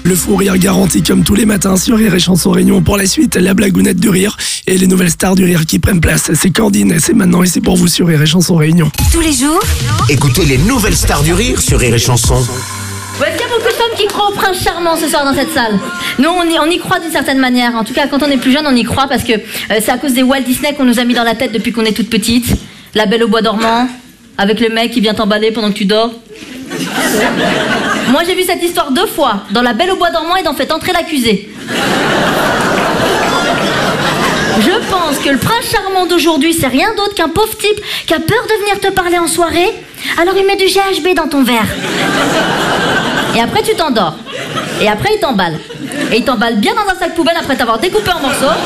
Le fou rire garanti comme tous les matins sur Rire et Chanson Réunion. Pour la suite, la blagounette du rire et les nouvelles stars du rire qui prennent place. C'est Candine, c'est maintenant et c'est pour vous sur Rire et Chanson Réunion. Tous les jours, Écoutez les nouvelles stars du rire sur Rire et Chanson. Ouais, est-ce qu'il y a beaucoup de femmes qui croient au prince charmant ce soir dans cette salle? Nous, on y croit d'une certaine manière. En tout cas, quand on est plus jeune, on y croit parce que c'est à cause des Walt Disney qu'on nous a mis dans la tête depuis qu'on est toute petite. La Belle au bois dormant, avec le mec qui vient t'emballer pendant que tu dors. Moi, j'ai vu cette histoire 2 fois, dans La Belle au bois dormant et dans Faites entrer l'accusé. Je pense que le prince charmant d'aujourd'hui, c'est rien d'autre qu'un pauvre type qui a peur de venir te parler en soirée, alors il met du GHB dans ton verre. Et après, tu t'endors. Et après, il t'emballe. Et il t'emballe bien dans un sac poubelle après t'avoir découpé en morceaux.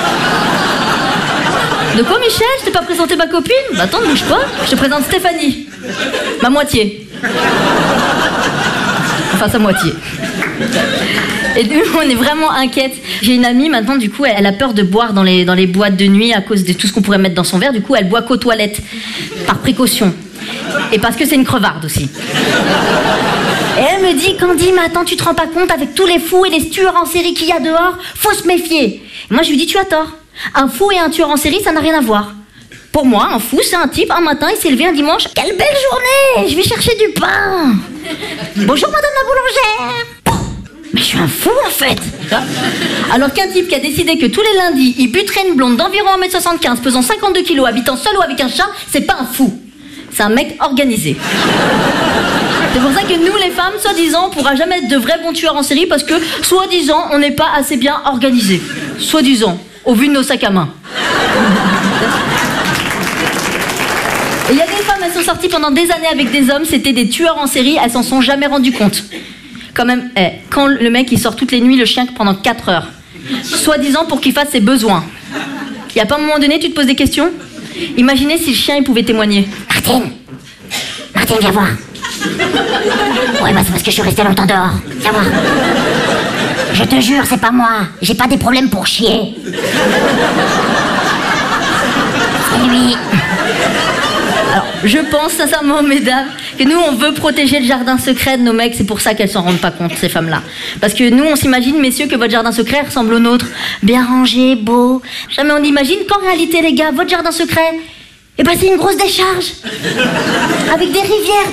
De quoi, Michel? Je t'ai pas présenté ma copine? Bah attends, ne bouge pas. Je te présente Stéphanie. Ma moitié. Enfin, sa moitié. Et nous, on est vraiment inquiètes. J'ai une amie maintenant, du coup, elle a peur de boire dans les boîtes de nuit à cause de tout ce qu'on pourrait mettre dans son verre. Du coup, elle boit qu'aux toilettes, par précaution. Et parce que c'est une crevarde aussi. Et elle me dit, Candy, mais attends, tu te rends pas compte, avec tous les fous et les tueurs en série qu'il y a dehors, faut se méfier. Et moi, je lui dis, tu as tort. Un fou et un tueur en série, ça n'a rien à voir. Pour moi, un fou, c'est un type, un matin, il s'est levé un dimanche. Quelle belle journée, je vais chercher du pain. Bonjour, madame la boulangère. Mais je suis un fou, en fait. Alors qu'un type qui a décidé que tous les lundis, il buterait une blonde d'environ 1m75, pesant 52 kilos, habitant seul ou avec un chat, c'est pas un fou. C'est un mec organisé. C'est pour ça que nous, les femmes, soi-disant, on pourra jamais être de vrais bons tueurs en série parce que, soi-disant, on n'est pas assez bien organisés. Soi-disant, au vu de nos sacs à main. Et il y a des femmes, elles sont sorties pendant des années avec des hommes, c'était des tueurs en série, elles s'en sont jamais rendues compte. Quand même, quand le mec, il sort toutes les nuits le chien pendant 4 heures, soi-disant pour qu'il fasse ses besoins. Il y a pas un moment donné, tu te poses des questions? Imaginez si le chien, il pouvait témoigner. Martine, viens voir. Ouais, bah c'est parce que je suis restée longtemps dehors. Viens voir. Je te jure, c'est pas moi. J'ai pas des problèmes pour chier. C'est lui. Alors, je pense sincèrement, mesdames, que nous, on veut protéger le jardin secret de nos mecs. C'est pour ça qu'elles s'en rendent pas compte, ces femmes-là. Parce que nous, on s'imagine, messieurs, que votre jardin secret ressemble au nôtre. Bien rangé, beau. Jamais on imagine qu'en réalité, les gars, votre jardin secret, eh ben, c'est une grosse décharge. Avec des rivières